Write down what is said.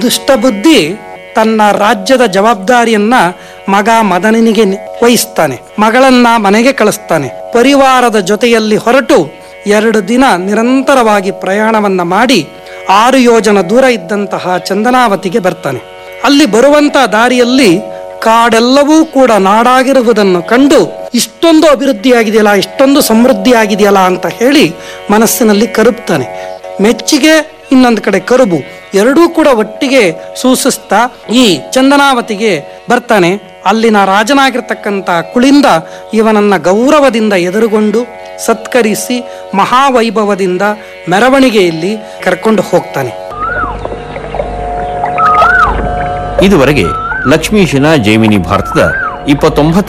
ದುಷ್ಟಬುದ್ಧಿ ತನ್ನ ರಾಜ್ಯದ ಜವಾಬ್ದಾರಿಯನ್ನ ಮಗ ಮದನನಿಗೆ ವಹಿಸ್ತಾನೆ. ಮಗಳನ್ನ ಮನೆಗೆ ಕಳಿಸ್ತಾನೆ. ಪರಿವಾರದ ಜೊತೆಯಲ್ಲಿ ಹೊರಟು 2 ದಿನ ನಿರಂತರವಾಗಿ ಪ್ರಯಾಣವನ್ನ ಮಾಡಿ 6 ಯೋಜನ ದೂರ ಇದ್ದಂತಹ ಚಂದನಾವತಿಗೆ ಬರ್ತಾನೆ. ಅಲ್ಲಿ ಬರುವಂತ ದಾರಿಯಲ್ಲಿ ಕಾಡೆಲ್ಲವೂ ಕೂಡ ನಾಡಾಗಿರುವುದನ್ನು ಕಂಡು ಇಷ್ಟೊಂದು ಅಭಿವೃದ್ಧಿಯಾಗಿದೆಯಲ್ಲ, ಇಷ್ಟೊಂದು ಸಮೃದ್ಧಿಯಾಗಿದೆಯಲ್ಲ ಅಂತ ಹೇಳಿ ಮನಸ್ಸಿನಲ್ಲಿ ಕರುಬ್ತಾನೆ. ಮೆಚ್ಚಿಗೆ, ಇನ್ನೊಂದು ಕಡೆ ಕರುಬು, ಎರಡೂ ಕೂಡ ಒಟ್ಟಿಗೆ ಸೂಸಿಸ್ತಾ ಈ ಚಂದನಾವತಿಗೆ ಬರ್ತಾನೆ. ಅಲ್ಲಿನ ರಾಜನಾಗಿರ್ತಕ್ಕಂಥ ಕುಳಿಂದ ಇವನನ್ನ ಗೌರವದಿಂದ ಎದುರುಗೊಂಡು ಸತ್ಕರಿಸಿ ಮಹಾವೈಭವದಿಂದ ಮೆರವಣಿಗೆಯಲ್ಲಿ ಕರ್ಕೊಂಡು ಹೋಗ್ತಾನೆ. ಇದುವರೆಗೆ ಲಕ್ಷ್ಮೀಶನ ಜೈಮಿನಿ ಭಾರತದ 29